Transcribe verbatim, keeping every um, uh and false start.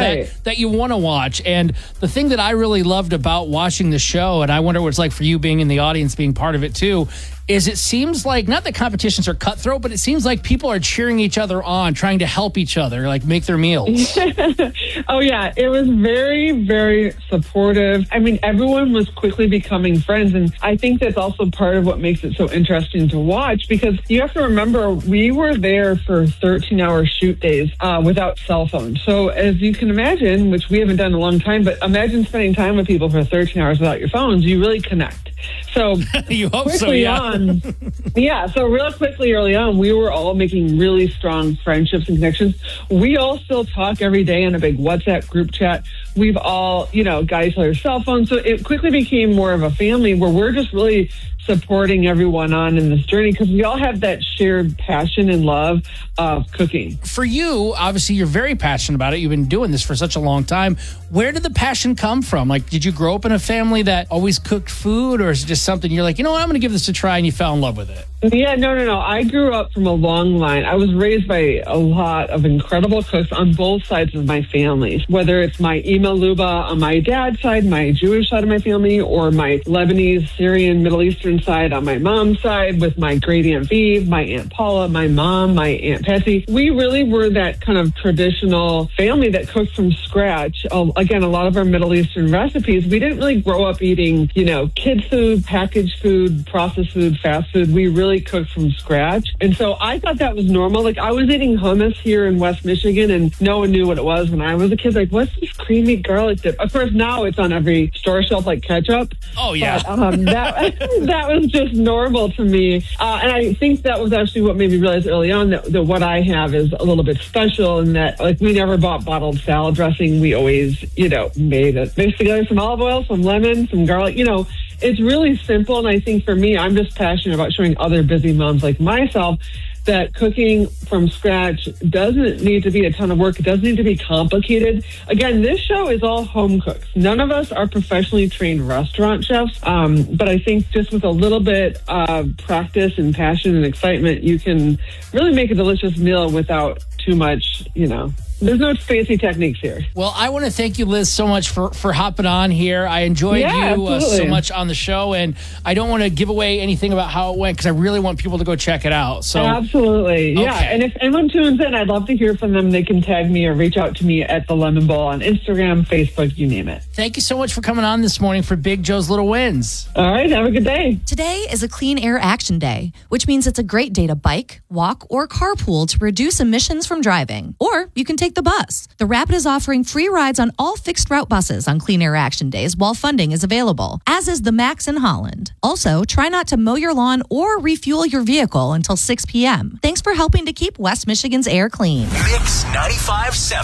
right. that, that you want to watch. And the thing that I really loved about watching the show, and I wonder what it's like for you being in the audience, being part of it too, is it seems like, not that competitions are cutthroat, but it seems like people are cheering each other on, trying to help each other, like make their meals. Oh, yeah. It was very, very supportive. I mean, everyone was quickly becoming friends. And I think that's also part of what makes it so interesting to watch, because you have to remember, we were there for thirteen-hour shoot days uh, without cell phones. So as you can imagine, which we haven't done in a long time, but imagine spending time with people for thirteen hours without your phones, you really connect. So you hope quickly so, yeah. on, yeah, so real quickly early on, we were all making really strong friendships and connections. We all still talk every day in a big WhatsApp group chat. We've all, you know, got each other's cell phones. So it quickly became more of a family where we're just really supporting everyone on in this journey, because we all have that shared passion and love of cooking. For you, obviously, you're very passionate about it. You've been doing this for such a long time. Where did the passion come from? Like, did you grow up in a family that always cooked food, or is it just something you're like, you know what, I'm going to give this a try, and you fell in love with it? Yeah, no, no, no. I grew up from a long line. I was raised by a lot of incredible cooks on both sides of my family, whether it's my Ima Luba on my dad's side, my Jewish side of my family, or my Lebanese, Syrian, Middle Eastern side on my mom's side with my great Aunt Vive, my Aunt Paula, my mom, my Aunt Patsy. We really were that kind of traditional family that cooked from scratch. Uh, again, a lot of our Middle Eastern recipes, we didn't really grow up eating, you know, kid food, packaged food, processed food, fast food. We really cooked from scratch. And so I thought that was normal. Like, I was eating hummus here in West Michigan, and no one knew what it was when I was a kid. Like, what's this creamy garlic dip? Of course, now it's on every store shelf like ketchup. Oh, yeah. But, um, that, that was just normal to me. Uh, and I think that was actually what made me realize early on that, that what I have is a little bit special, and that, like, we never bought bottled salad dressing. We always, you know, made it. Mixed together some olive oil, some lemon, some garlic, you know. It's really simple, and I think for me, I'm just passionate about showing other busy moms like myself that cooking from scratch doesn't need to be a ton of work. It doesn't need to be complicated. Again, this show is all home cooks. None of us are professionally trained restaurant chefs, um, but I think just with a little bit of practice and passion and excitement, you can really make a delicious meal without too much, you know. There's no fancy techniques here. Well, I want to thank you, Liz, so much for, for hopping on here. I enjoyed yeah, you uh, so much on the show, and I don't want to give away anything about how it went because I really want people to go check it out. So absolutely. Yeah. Okay. And if anyone tunes in, I'd love to hear from them. They can tag me or reach out to me at The Lemon Bowl on Instagram, Facebook, you name it. Thank you so much for coming on this morning for Big Joe's Little Wins. All right. Have a good day. Today is a Clean Air Action Day, which means it's a great day to bike, walk, or carpool to reduce emissions from driving. Or you can take the bus. The Rapid is offering free rides on all fixed route buses on Clean Air Action Days while funding is available, as is the Max in Holland. Also, try not to mow your lawn or refuel your vehicle until six p.m. Thanks for helping to keep West Michigan's air clean. Mix ninety-five point seven.